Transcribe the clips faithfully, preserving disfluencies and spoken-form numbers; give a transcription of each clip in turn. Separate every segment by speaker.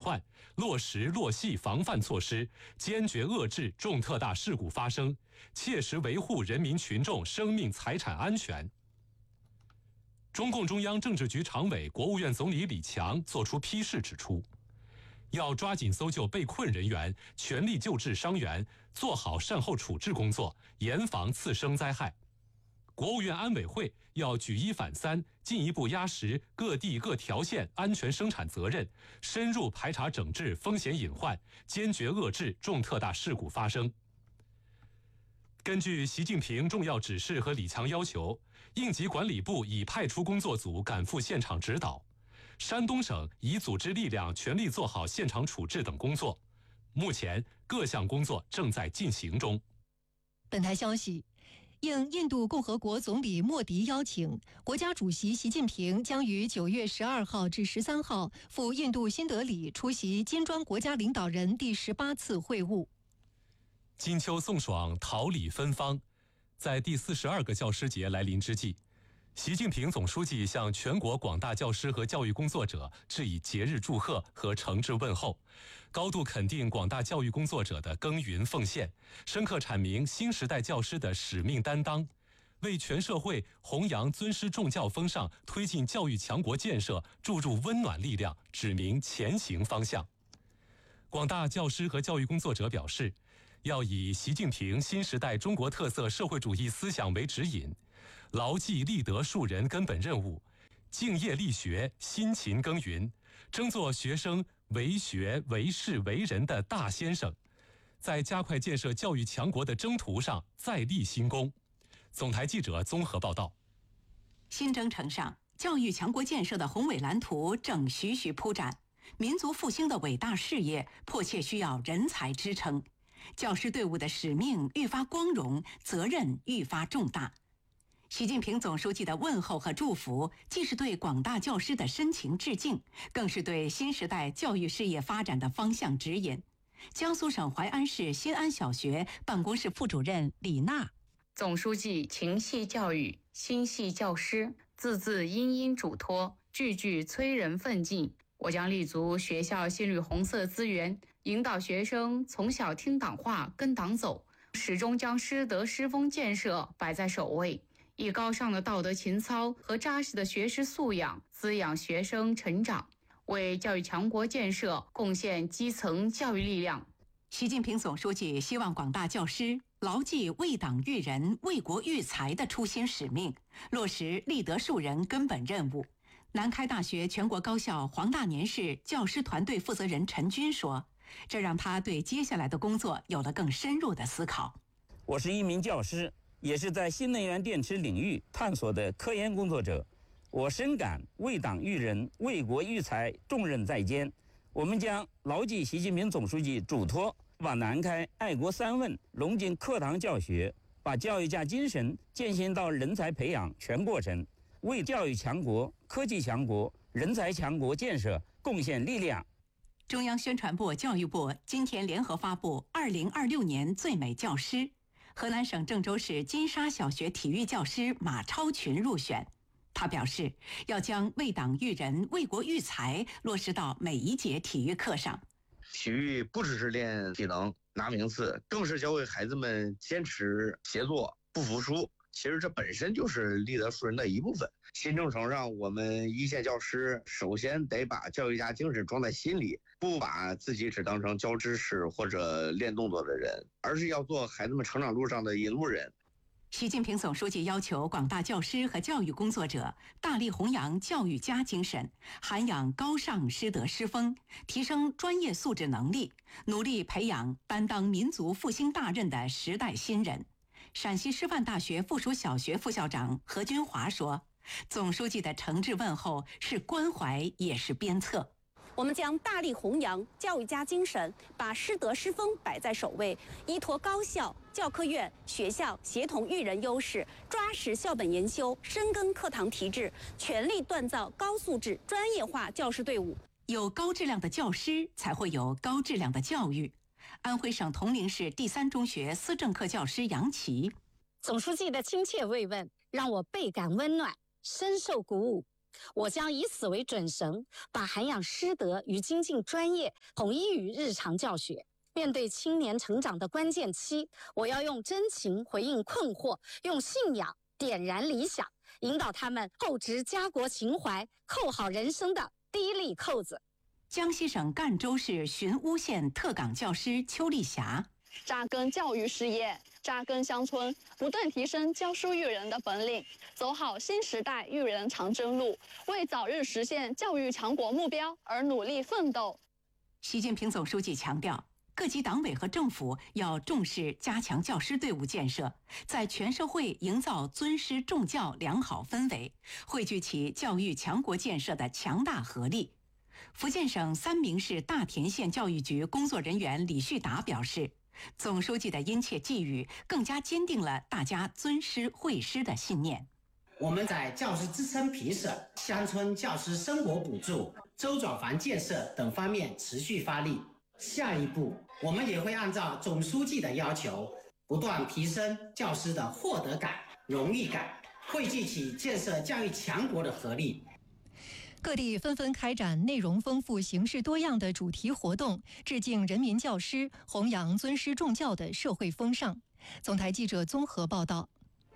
Speaker 1: 患，落实落细防范措施，坚决遏制重特大事故发生，切实维护人民群众生命财产安全。中共中央政治局常委、国务院总理李强作出批示指出，要抓紧搜救被困人员，全力救治伤员，做好善后处置工作，严防次生灾害。国务院安委会要举一反三，进一步压实各地各条线安全生产责任，深入排查整治风险隐患，坚决遏制重特大事故发生。根据习近平重要指示和李强要求，应急管理部已派出工作组赶赴现场指导，山东省已组织力量全力做好现场处置等工作。目前各项工作正在进行中。
Speaker 2: 本台消息，应印度共和国总理莫迪邀请，国家主席习近平将于九月十二号至十三号赴印度新德里出席金砖国家领导人第十八次会晤。
Speaker 1: 金秋送爽，桃李芬芳，在第四十二个教师节来临之际，习近平总书记向全国广大教师和教育工作者致以节日祝贺和诚挚问候，高度肯定广大教育工作者的耕耘奉献，深刻阐明新时代教师的使命担当，为全社会弘扬尊师重教风尚，推进教育强国建设注入温暖力量，指明前行方向。广大教师和教育工作者表示，要以习近平新时代中国特色社会主义思想为指引，牢记立德树人根本任务，敬业力学，辛勤耕耘，争做学生为学为事为人的大先生，在加快建设教育强国的征途上再立新功。总台记者综合报道。
Speaker 3: 新征程上，教育强国建设的宏伟蓝图正徐徐铺展，民族复兴的伟大事业迫切需要人才支撑，教师队伍的使命愈发光荣，责任愈发重大。习近平总书记的问候和祝福，既是对广大教师的深情致敬，更是对新时代教育事业发展的方向指引。江苏省淮安市新安小学办公室副主任李娜：
Speaker 4: 总书记情系教育，心系教师，字字殷殷嘱托，句句催人奋进。我将立足学校新绿红色资源，引导学生从小听党话跟党走，始终将师德师风建设摆在首位，以高尚的道德情操和扎实的学识素养滋养学生成长，为教育强国建设贡献基层教育力量。
Speaker 3: 习近平总书记希望广大教师牢记为党育人、为国育才的初心使命，落实立德树人根本任务。南开大学全国高校黄大年市教师团队负责人陈军说，这让他对接下来的工作有了更深入的思考。
Speaker 5: 我是一名教师，也是在新能源电池领域探索的科研工作者，我深感为党育人、为国育才重任在肩。我们将牢记习近平总书记嘱托，把南开爱国三问融进课堂教学，把教育家精神践行到人才培养全过程，为教育强国、科技强国、人才强国建设贡献力量。
Speaker 3: 中央宣传部、教育部今天联合发布二零二六年最美教师，河南省郑州市金沙小学体育教师马超群入选。他表示，要将为党育人、为国育才落实到每一节体育课上。
Speaker 6: 体育不只是练体能、拿名次，更是教会孩子们坚持协作、不服输。其实这本身就是立德树人的一部分。新征程上，我们一线教师首先得把教育家精神装在心里，不把自己只当成教知识或者练动作的人，而是要做孩子们成长路上的引路人。
Speaker 3: 习近平总书记要求广大教师和教育工作者大力弘扬教育家精神，涵养高尚师德师风，提升专业素质能力，努力培养担当民族复兴大任的时代新人。陕西师范大学附属小学副校长何军华说，总书记的诚挚问候是关怀也是鞭策。
Speaker 7: 我们将大力弘扬教育家精神，把师德师风摆在首位，依托高校、教科院、学校协同育人优势，抓实校本研修，深耕课堂提质，全力锻造高素质专业化教师队伍。
Speaker 3: 有高质量的教师，才会有高质量的教育。安徽省铜陵市第三中学思政课教师杨琦：
Speaker 8: 总书记的亲切慰问让我倍感温暖，深受鼓舞。 我将以此为准绳，把涵养师德与精进专业统一于日常教学。面对青年成长的关键期，我要用真情回应困惑，用信仰点燃理想，引导他们厚植家国情怀，扣好人生的第一粒扣子。
Speaker 3: 江西省赣州市寻乌县特岗教师邱丽霞，
Speaker 9: 扎根教育事业，扎根乡村，不断提升教书育人的本领，走好新时代育人长征路，为早日实现教育强国目标而努力奋斗。
Speaker 3: 习近平总书记强调，各级党委和政府要重视加强教师队伍建设，在全社会营造尊师重教良好氛围，汇聚起教育强国建设的强大合力。福建省三明市大田县教育局工作人员李旭达表示，总书记的殷切寄语更加坚定了大家尊师惠师的信念。
Speaker 10: 我们在教师支撑评审、乡村教师生活补助、周转房建设等方面持续发力。下一步，我们也会按照总书记的要求，不断提升教师的获得感、荣誉感，汇聚起建设教育强国的合力。
Speaker 2: 各地纷纷开展内容丰富、形式多样的主题活动，致敬人民教师，弘扬尊师重教的社会风尚。总台记者综合报道。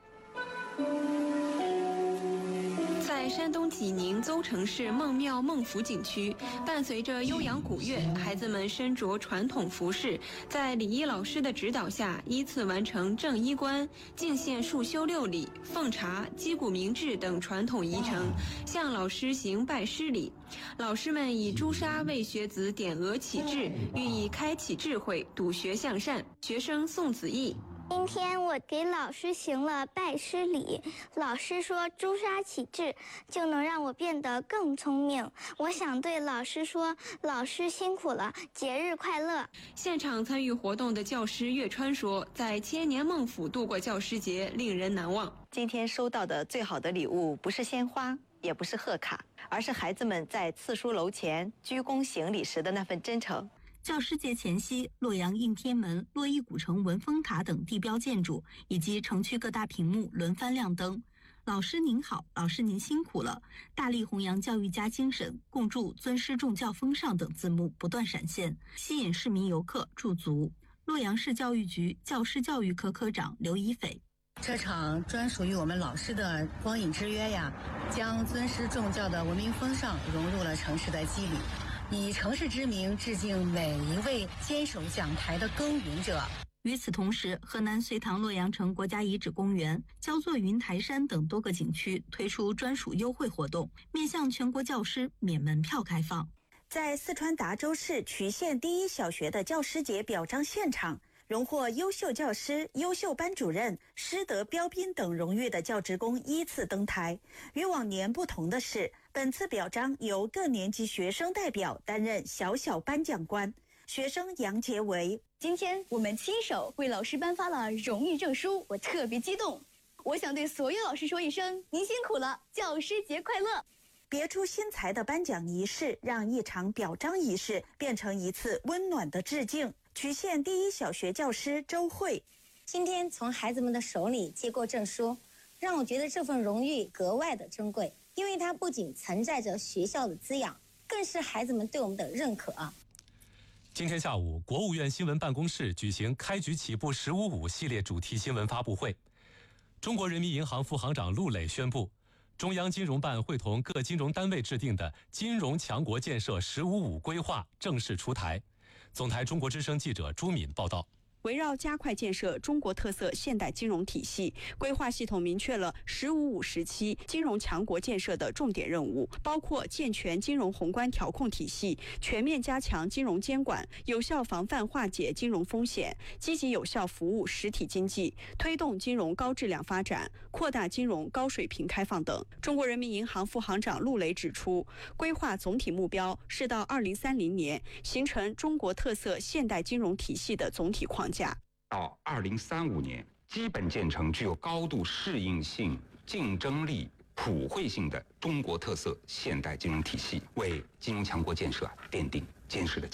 Speaker 11: 在山东济宁邹城市孟庙孟府景区，伴随着悠扬古乐，孩子们身着传统服饰，在礼仪老师的指导下，依次完成正衣冠、敬献束修六礼、奉茶、击鼓鸣志等传统仪程，向老师行拜师礼。老师们以朱砂为学子点额启智，寓意开启智慧，笃学向善。学生宋子毅。
Speaker 12: 今天我给老师行了拜师礼，老师说朱砂启智就能让我变得更聪明。我想对老师说，老师辛苦了，节日快乐。
Speaker 11: 现场参与活动的教师岳川说，在千年孟府度过教师节令人难忘。
Speaker 13: 今天收到的最好的礼物不是鲜花，也不是贺卡，而是孩子们在赐书楼前鞠躬行礼时的那份真诚。
Speaker 14: 教师节前夕，洛阳应天门、洛邑古城文峰塔等地标建筑以及城区各大屏幕轮番亮灯。老师您好，老师您辛苦了，大力弘扬教育家精神，共筑尊师重教风尚等字幕不断闪现，吸引市民游客驻足。洛阳市教育局教师教育科科长刘一斐。
Speaker 15: 这场专属于我们老师的光影之约呀，将尊师重教的文明风尚融入了城市的肌理，以城市之名致敬每一位坚守讲台的耕耘者。
Speaker 14: 与此同时，河南隋唐洛阳城国家遗址公园、焦作云台山等多个景区推出专属优惠活动，面向全国教师免门票开放。
Speaker 16: 在四川达州市渠县第一小学的教师节表彰现场，荣获优秀教师、优秀班主任、师德标兵等荣誉的教职工依次登台。与往年不同的是，本次表彰由各年级学生代表担任小小颁奖官。学生杨杰维：
Speaker 17: 今天我们亲手为老师颁发了荣誉证书，我特别激动。我想对所有老师说一声，您辛苦了，教师节快乐。
Speaker 16: 别出心裁的颁奖仪式，让一场表彰仪式变成一次温暖的致敬。渠县第一小学教师周慧：
Speaker 18: 今天从孩子们的手里接过证书，让我觉得这份荣誉格外的珍贵，因为它不仅承载着学校的滋养，更是孩子们对我们的认可啊。
Speaker 1: 今天下午，国务院新闻办公室举行开局起步十五五系列主题新闻发布会。中国人民银行副行长陆磊宣布，中央金融办会同各金融单位制定的金融强国建设十五五规划正式出台。总台中国之声记者朱敏报道。
Speaker 19: 围绕加快建设中国特色现代金融体系，规划系统明确了“十五五”时期金融强国建设的重点任务，包括健全金融宏观调控体系，全面加强金融监管，有效防范化解金融风险，积极有效服务实体经济，推动金融高质量发展，扩大金融高水平开放等。中国人民银行副行长陆磊指出，规划总体目标是到二零三零年形成中国特色现代金融体系的总体框架。
Speaker 20: 到二零三五年，基本建成具有高度适应性、竞争力、普惠性的中国特色现代金融体系，为金融强国建设奠定坚实的基础。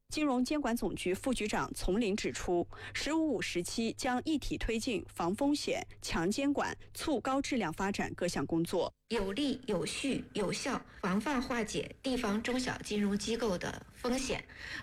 Speaker 19: 金融监管总局副局长丛林指出，“十五五”时期将一体推进防风险、强监管、促高质量发展各项工作，
Speaker 21: 有力、有序、有效防范化解地方中小金融机构的风险，